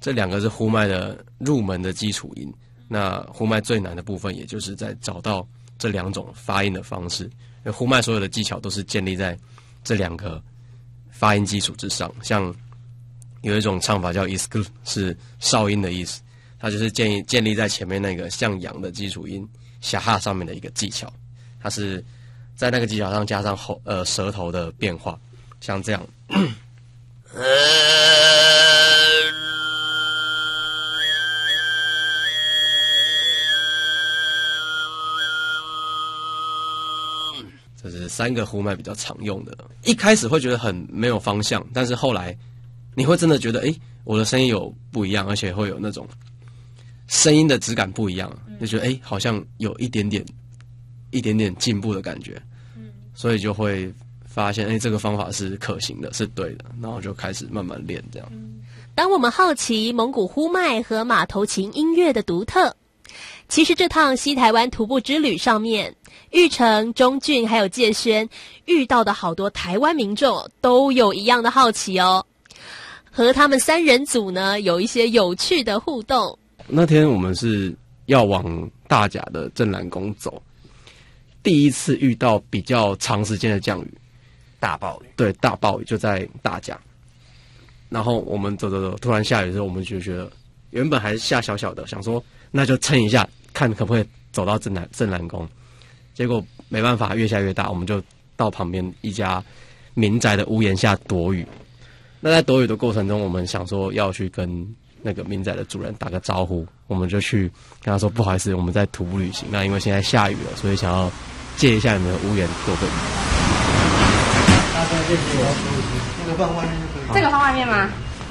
这两个是呼麦的入门的基础音。那呼麦最难的部分，也就是在找到这两种发音的方式。因为呼麦所有的技巧都是建立在这两个发音基础之上。像有一种唱法叫 iskl， 是哨音的意思，它就是建立在前面那个像羊的基础音下哈上面的一个技巧。它是在那个技巧上加上舌头的变化，像这样。这是三个呼麦比较常用的。一开始会觉得很没有方向，但是后来你会真的觉得，我的声音有不一样，而且会有那种声音的质感不一样，就觉得好像有一点点进步的感觉。所以就会发现，这个方法是可行的，是对的，然后就开始慢慢练这样。 当我们好奇蒙古呼麦和马头琴音乐的独特，其实这趟西台湾徒步之旅上面，玉成、钟俊还有介轩遇到的好多台湾民众都有一样的好奇哦，和他们三人组呢有一些有趣的互动。 那天我们是要往大甲的镇澜宫走，第一次遇到比较长时间的降雨， 大暴雨， 对，大暴雨就在大甲。然后我们走，突然下雨的时候，我们就觉得原本还是下小小的，想说那就撑一下，看可不可以走到镇澜宫。结果没办法，越下越大，我们就到旁边一家民宅的屋檐下躲雨。那在躲雨的过程中，我们想说要去跟那个民宅的主人打个招呼，我们就去跟他说不好意思，我们在徒步旅行，那因为现在下雨了，所以想要借一下你们的屋檐躲个雨。 这个放外面就可以。 这个放外面吗？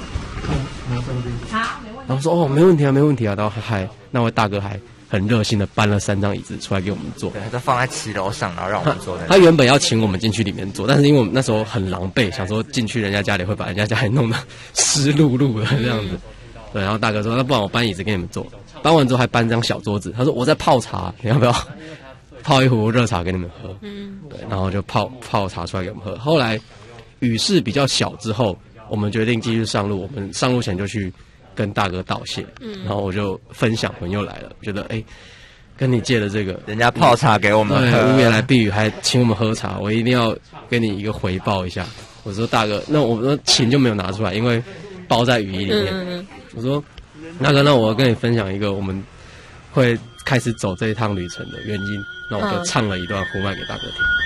好， 没问题。 然后说没问题啊，没问题啊。然后那位大哥还很热心的搬了3张椅子出来给我们坐， 对，他放在骑楼上，然后让我们坐在那。 他原本要请我们进去里面坐，但是因为我们那时候很狼狈，想说进去人家家里会把人家家里弄得湿漉漉的这样子。对，然后大哥说那不然我搬椅子给你们坐。搬完之后还搬张小桌子，他说我在泡茶，你要不要泡一壶热茶给你们喝？对，然后就泡茶出来给我们喝。后来雨势比较小之后，我们决定继续上路。我们上路前就去跟大哥道谢，然后我就分享朋友来了，觉得跟你借的这个人家泡茶给我们喝， 屋檐来避雨，还请我们喝茶，我一定要给你一个回报一下。我说大哥，那我说琴就没有拿出来，因为包在雨衣里面。我说大哥，那我要跟你分享一个我们会开始走这一趟旅程的原因。那我就唱了一段呼麦给大哥听。